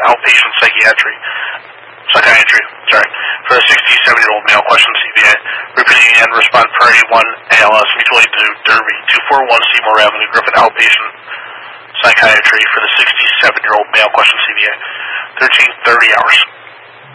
outpatient psychiatry. For a 67-year-old male, question CBA. Repeating and respond priority 1 ALS, mutual aid to Derby, 241 Seymour Avenue, Griffin outpatient psychiatry for the 67-year-old male, question CBA. 13:30 hours.